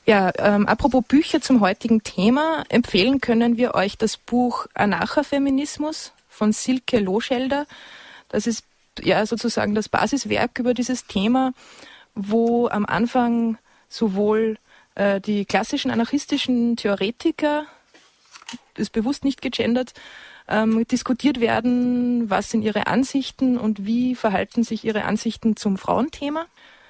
Ja, apropos Bücher zum heutigen Thema, empfehlen können wir euch das Buch Anarcha-Feminismus von Silke Loschelder. Das ist ja sozusagen das Basiswerk über dieses Thema, wo am Anfang sowohl die klassischen anarchistischen Theoretiker, ist bewusst nicht gegendert, diskutiert werden, was sind ihre Ansichten und wie verhalten sich ihre Ansichten zum Frauenthema.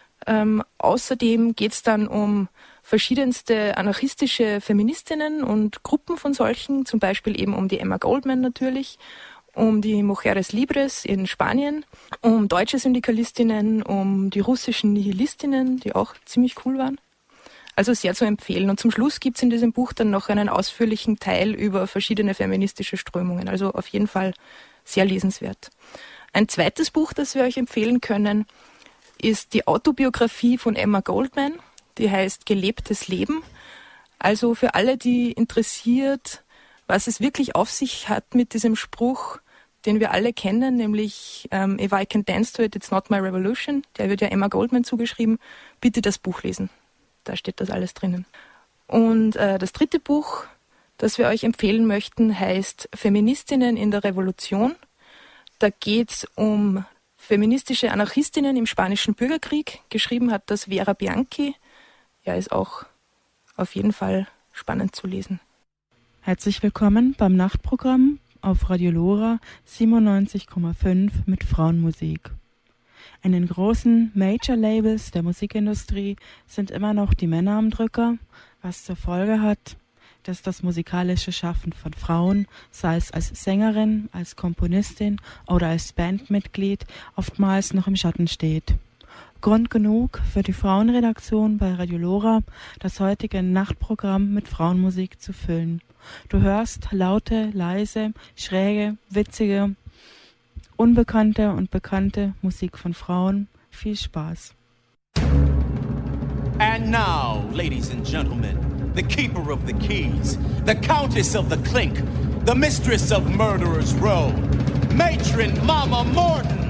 Außerdem geht es dann um verschiedenste anarchistische Feministinnen und Gruppen von solchen, zum Beispiel eben um die Emma Goldman natürlich, um die Mujeres Libres in Spanien, um deutsche Syndikalistinnen, um die russischen Nihilistinnen, die auch ziemlich cool waren. Also sehr zu empfehlen. Und zum Schluss gibt es in diesem Buch dann noch einen ausführlichen Teil über verschiedene feministische Strömungen. Also auf jeden Fall sehr lesenswert. Ein zweites Buch, das wir euch empfehlen können, ist die Autobiografie von Emma Goldman. Die heißt Gelebtes Leben. Also für alle, die interessiert, was es wirklich auf sich hat mit diesem Spruch, den wir alle kennen, nämlich If I can dance to it, it's not my revolution. Der wird ja Emma Goldman zugeschrieben. Bitte das Buch lesen. Da steht das alles drinnen. Und das dritte Buch, das wir euch empfehlen möchten, heißt Feministinnen in der Revolution. Da geht es um feministische Anarchistinnen im Spanischen Bürgerkrieg. Geschrieben hat das Vera Bianchi. Ja, ist auch auf jeden Fall spannend zu lesen. Herzlich willkommen beim Nachtprogramm auf Radio Lora 97,5 mit Frauenmusik. In den großen Major-Labels der Musikindustrie sind immer noch die Männer am Drücker, was zur Folge hat, dass das musikalische Schaffen von Frauen, sei es als Sängerin, als Komponistin oder als Bandmitglied, oftmals noch im Schatten steht. Grund genug für die Frauenredaktion bei Radio Lora, das heutige Nachtprogramm mit Frauenmusik zu füllen. Du hörst laute, leise, schräge, witzige, unbekannte und bekannte Musik von Frauen. Viel Spaß. And now, ladies and gentlemen, the keeper of the keys, the countess of the clink, the mistress of Murderers Row, Matron Mama Morton.